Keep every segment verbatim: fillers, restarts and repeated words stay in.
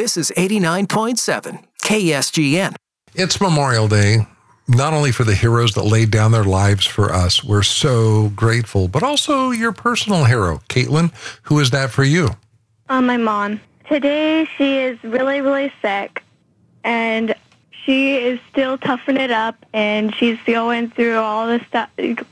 This is eighty-nine point seven K S G N. It's Memorial Day, not only for the heroes that laid down their lives for us. We're so grateful, but also your personal hero. Caitlin, who is that for you? Uh, my mom. Today she is really, really sick, and she is still toughing it up, and she's going through all the stuff,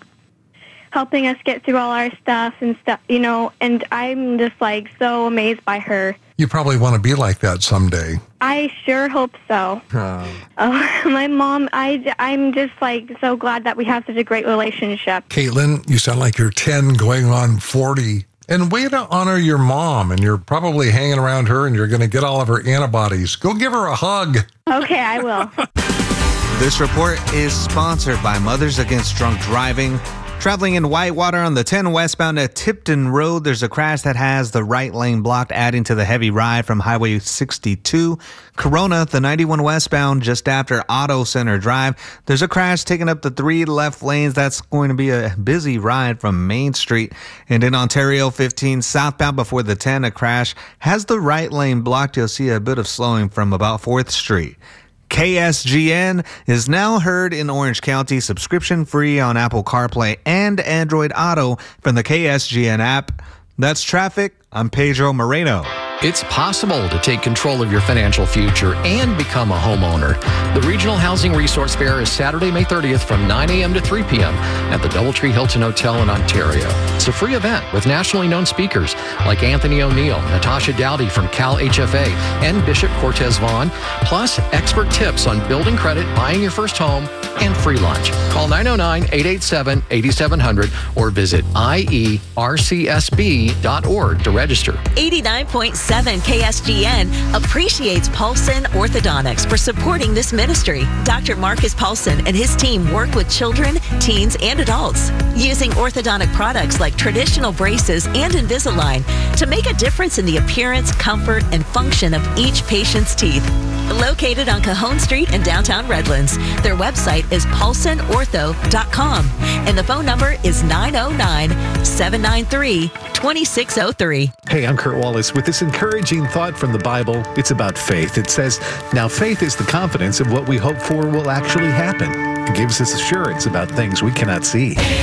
helping us get through all our stuff and stuff, you know, and I'm just like so amazed by her. You probably want to be like that someday. I sure hope so. Oh. Oh, my mom, I, I'm just like so glad that we have such a great relationship. Caitlin, you sound like you're ten going on forty. And way to honor your mom, and you're probably hanging around her and you're going to get all of her antibodies. Go give her a hug. Okay, I will. This report is sponsored by Mothers Against Drunk Driving. Traveling in Whitewater on the ten westbound at Tipton Road, there's a crash that has the right lane blocked, adding to the heavy ride from Highway sixty-two. Corona, the ninety-one westbound, just after Auto Center Drive, there's a crash taking up the three left lanes. That's going to be a busy ride from Main Street. And in Ontario fifteen southbound before the ten, a crash has the right lane blocked. You'll see a bit of slowing from about fourth Street. K S G N is now heard in Orange County, subscription free on Apple CarPlay and Android Auto from the K S G N app. That's traffic. I'm Pedro Moreno. It's possible to take control of your financial future and become a homeowner. The Regional Housing Resource Fair is Saturday, May thirtieth from nine a.m. to three p.m. at the Doubletree Hilton Hotel in Ontario. It's a free event with nationally known speakers like Anthony O'Neill, Natasha Dowdy from Cal H F A, and Bishop Cortez Vaughn, plus expert tips on building credit, buying your first home, and free lunch. Call nine oh nine, eight eight seven, eight seven zero zero or visit I E R C S B dot org to register. eighty-nine point seven K S G N appreciates Paulson Orthodontics for supporting this ministry. Doctor Marcus Paulson and his team work with children, teens, and adults using orthodontic products like traditional braces and Invisalign to make a difference in the appearance, comfort, and function of each patient's teeth. Located on Cajon Street in downtown Redlands. Their website is paulson ortho dot com and the phone number is nine oh nine, seven nine three, two six oh three. Hey, I'm Kurt Wallace with this encouraging thought from the Bible. It's about faith. It says, now faith is the confidence of what we hope for will actually happen. It gives us assurance about things we cannot see.